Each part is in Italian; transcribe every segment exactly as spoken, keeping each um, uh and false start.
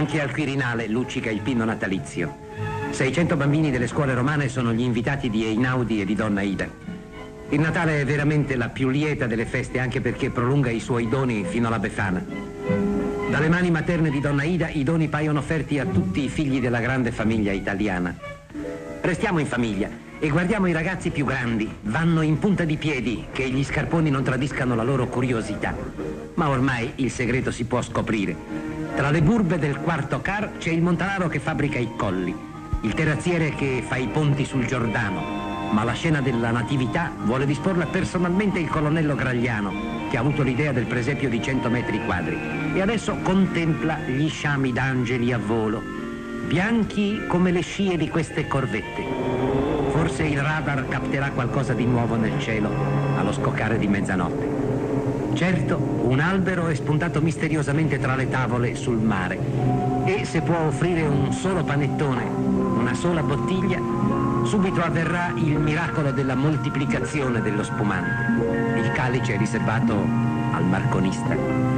Anche al Quirinale luccica il pinno natalizio. seicento bambini delle scuole romane sono gli invitati di Einaudi e di Donna Ida. Il Natale è veramente la più lieta delle feste, anche perché prolunga i suoi doni fino alla Befana. Dalle mani materne di Donna Ida i doni paiono offerti a tutti i figli della grande famiglia italiana. Restiamo in famiglia e guardiamo i ragazzi più grandi. Vanno in punta di piedi, che gli scarponi non tradiscano la loro curiosità. Ma ormai il segreto si può scoprire. Tra le burbe del quarto car c'è il montanaro che fabbrica i colli, il terrazziere che fa i ponti sul Giordano, ma la scena della natività vuole disporla personalmente il colonnello Gragliano, che ha avuto l'idea del presepio di cento metri quadri e adesso contempla gli sciami d'angeli a volo, bianchi come le scie di queste corvette. Forse il radar capterà qualcosa di nuovo nel cielo allo scoccare di mezzanotte. Certo, un albero è spuntato misteriosamente tra le tavole sul mare e se può offrire un solo panettone, una sola bottiglia, subito avverrà il miracolo della moltiplicazione dello spumante. Il calice è riservato al marconista.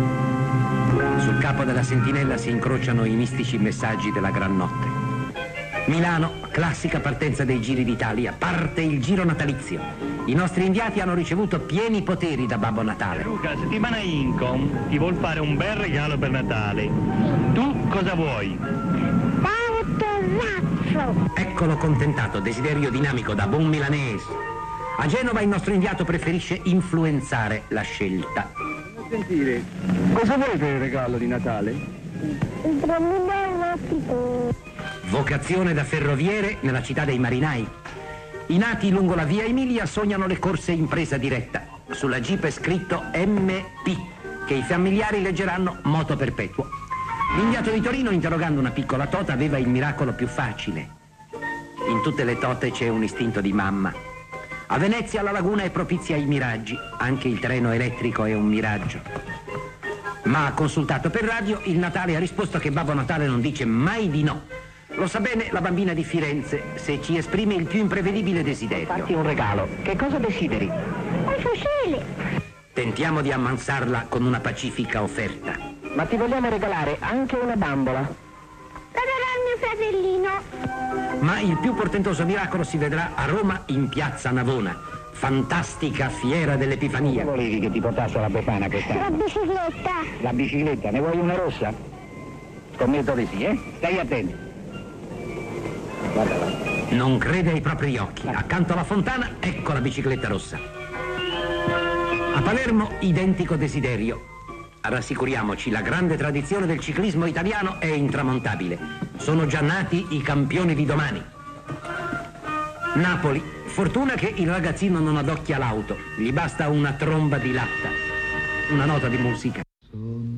Sul capo della sentinella si incrociano i mistici messaggi della gran notte. Milano, classica partenza dei Giri d'Italia, parte il giro natalizio. I nostri inviati hanno ricevuto pieni poteri da Babbo Natale. Luca, settimana Incom ti vuol fare un bel regalo per Natale. Tu cosa vuoi? L'autorazzo! Eccolo contentato, desiderio dinamico da buon milanese. A Genova il nostro inviato preferisce influenzare la scelta. Sentire, cosa vuoi per il regalo di Natale? Il promino erotico. Vocazione da ferroviere nella città dei marinai. I nati lungo la via Emilia sognano le corse in presa diretta. Sulla Jeep è scritto M P, che i familiari leggeranno moto perpetuo. L'inviato di Torino, interrogando una piccola tota, aveva il miracolo più facile. In tutte le tote c'è un istinto di mamma. A Venezia la laguna è propizia ai miraggi, anche il treno elettrico è un miraggio. Ma consultato per radio, il Natale ha risposto che Babbo Natale non dice mai di no. Lo sa bene la bambina di Firenze, se ci esprime il più imprevedibile desiderio. Fatti un regalo. Che cosa desideri? Un fucile! Tentiamo di ammansarla con una pacifica offerta. Ma ti vogliamo regalare anche una bambola. La darà il mio fratellino. Ma il più portentoso miracolo si vedrà a Roma in piazza Navona. Fantastica fiera dell'Epifania. Che volevi che ti portassi alla Befana quest'anno? La bicicletta. La bicicletta, ne vuoi una rossa? Scommetto di sì, eh? Stai attento. Guarda là. Non crede ai propri occhi. Accanto alla fontana, ecco la bicicletta rossa. A Palermo, identico desiderio. Rassicuriamoci, la grande tradizione del ciclismo italiano è intramontabile. Sono già nati i campioni di domani. Napoli, fortuna che il ragazzino non adocchia l'auto. Gli basta una tromba di latta, una nota di musica.